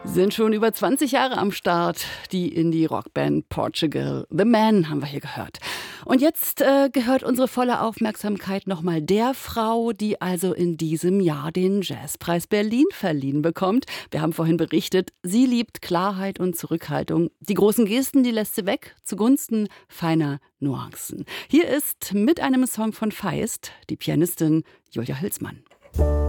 Sind schon über 20 Jahre am Start, die Indie-Rockband Portugal. The Man haben wir hier gehört. Und jetzt gehört unsere volle Aufmerksamkeit nochmal der Frau, die also in diesem Jahr den Jazzpreis Berlin verliehen bekommt. Wir haben vorhin berichtet, sie liebt Klarheit und Zurückhaltung. Die großen Gesten, die lässt sie weg, zugunsten feiner Nuancen. Hier ist mit einem Song von Feist die Pianistin Julia Hülsmann.